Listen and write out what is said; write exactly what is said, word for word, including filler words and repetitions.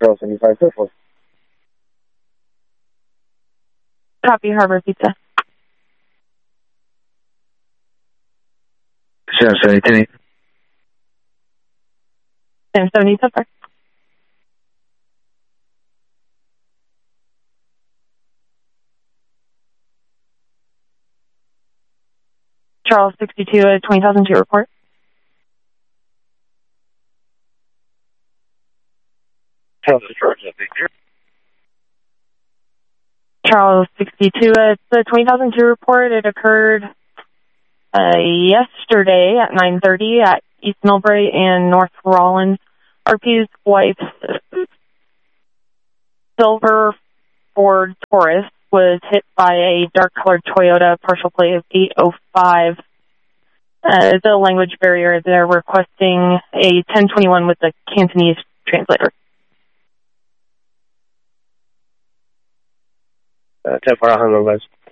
Charles seventy-five, Fairfield. Copy, Harbor Pizza. Sam seventy-eight. Sam seventy, so far. Charles sixty-two at twenty thousand two report. Charles Charles, Charles sixty-two at the twenty thousand two report. It occurred uh, yesterday at nine thirty at East Millbrae and North Rollins. R P's wife's silver Ford Taurus was hit by a dark-colored Toyota, partial plate of eight oh five. Uh, the language barrier, they're requesting a ten twenty-one with a Cantonese translator. Uh, ten four, I'll handle those.